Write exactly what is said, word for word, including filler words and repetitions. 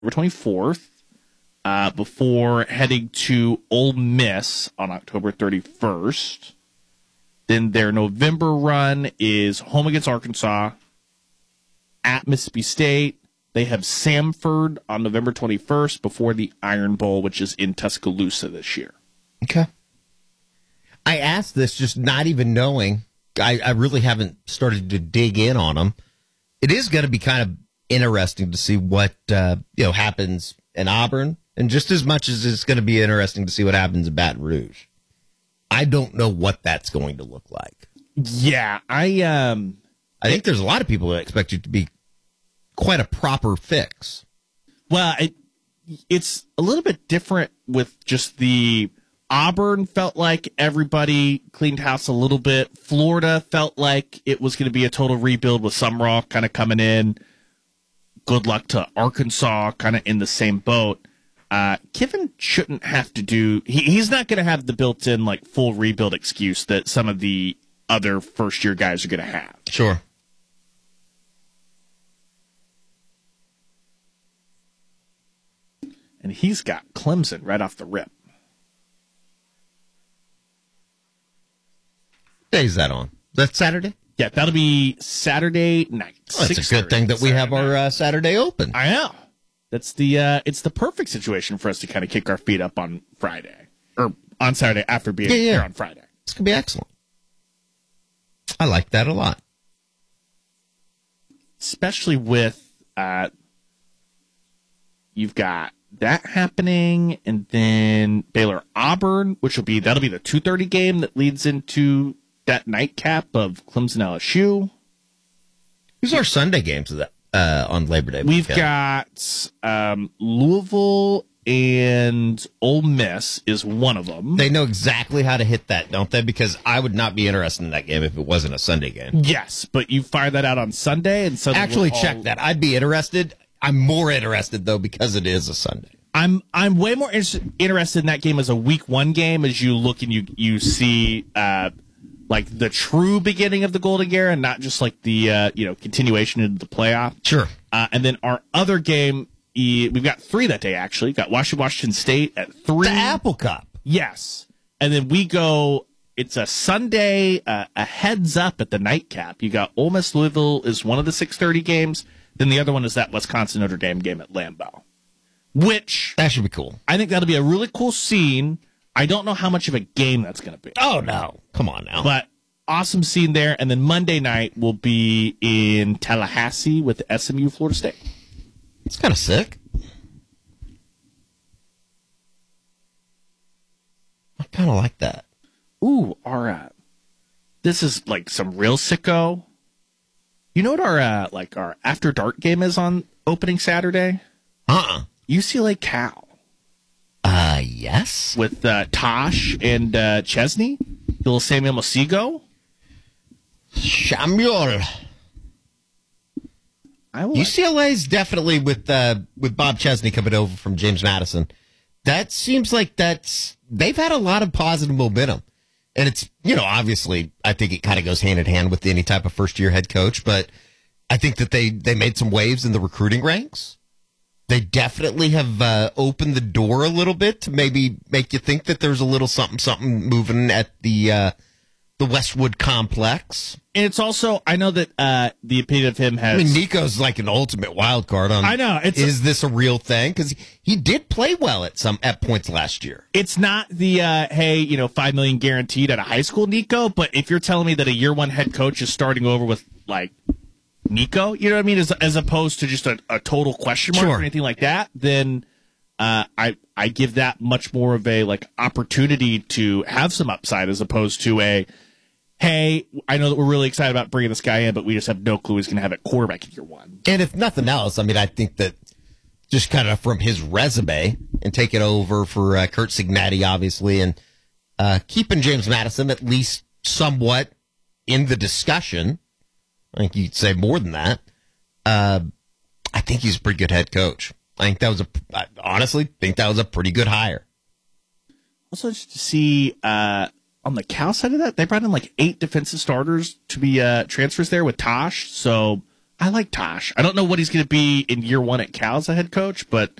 twenty-fourth, uh, before heading to Ole Miss on October thirty-first. Then their November run is home against Arkansas, at Mississippi State. They have Samford on November twenty-first before the Iron Bowl, which is in Tuscaloosa this year. Okay. I asked this just not even knowing. I, I really haven't started to dig in on them. It is going to be kind of interesting to see what uh, you know happens in Auburn, and just as much as it's going to be interesting to see what happens in Baton Rouge. I don't know what that's going to look like. Yeah, I um, I think there's a lot of people that expect it to be quite a proper fix. Well, it, it's a little bit different with just the Auburn felt like everybody cleaned house a little bit. Florida felt like it was going to be a total rebuild with Summerall kind of coming in. Good luck to Arkansas, kind of in the same boat. Uh, Kiffin shouldn't have to do. He, he's not going to have the built-in like full rebuild excuse that some of the other first-year guys are going to have. Sure. And he's got Clemson right off the rip. What day is that on? Is that Saturday? Yeah, that'll be Saturday night. Well, it's a good thing that we Saturday have our uh, Saturday open. I know. That's the uh, it's the perfect situation for us to kind of kick our feet up on Friday or on Saturday after being yeah, yeah. here on Friday. It's gonna be excellent. I like that a lot, especially with uh, you've got that happening, and then Baylor Auburn, which will be that'll be the two thirty game that leads into that nightcap of Clemson L S U. Who's our Sunday games of that uh, on Labor Day? We've weekend? got um, Louisville and Ole Miss is one of them. They know exactly how to hit that, don't they? Because I would not be interested in that game if it wasn't a Sunday game. Yes, but you fire that out on Sunday, and suddenly actually all... check that. I'd be interested. I'm more interested though because it is a Sunday. I'm I'm way more in- interested in that game as a week one game as you look and you you see uh, like the true beginning of the Golden Era and not just like the uh, you know continuation into the playoff. Sure. Uh, and then our other game, we've got three that day actually. We've got Washington Washington State at three. The Apple Cup. Yes, and then we go. It's a Sunday, uh, a heads up at the nightcap. You got Ole Miss Louisville is one of the six thirty games. Then the other one is that Wisconsin Notre Dame game at Lambeau, which that should be cool. I think that'll be a really cool scene. I don't know how much of a game that's going to be. Oh no, come on now! But awesome scene there. And then Monday night will be in Tallahassee with S M U Florida State. It's kind of sick. I kind of like that. Ooh, all right. This is like some real sicko. You know what our uh, like our after dark game is on opening Saturday? Uh-uh. U C L A Cal. Uh, yes. With uh, Tosh and uh, Chesney, little Samuel Mosigo. Samuel. I will U C L A is definitely with uh, with Bob Chesney coming over from James Madison. That seems like that's they've had a lot of positive momentum. And it's, you know, obviously, I think it kind of goes hand in hand with any type of first-year head coach, but I think that they, they made some waves in the recruiting ranks. They definitely have uh, opened the door a little bit to maybe make you think that there's a little something-something moving at the uh, the Westwood complex. And it's also, I know that uh, the opinion of him has... I mean, Nico's like an ultimate wild card on... I know. It's is a, this a real thing? Because he did play well at some at points last year. It's not the, uh, hey, you know, five million dollars guaranteed at a high school Nico, but if you're telling me that a year one head coach is starting over with, like, Nico, you know what I mean, as, as opposed to just a, a total question mark sure. or anything like that, then uh, I I give that much more of a, like, opportunity to have some upside as opposed to a... hey, I know that we're really excited about bringing this guy in, but we just have no clue he's going to have at quarterback in year one. And if nothing else, I mean, I think that just kind of from his resume and taking over for uh, Kurt Cignati, obviously, and uh, keeping James Madison at least somewhat in the discussion, I think you'd say more than that, uh, I think he's a pretty good head coach. I think that was a, I honestly think that was a pretty good hire. Also, just to see... Uh, on the Cal side of that, they brought in like eight defensive starters to be uh, transfers there with Tosh. So I like Tosh. I don't know what he's going to be in year one at Cal as a head coach, but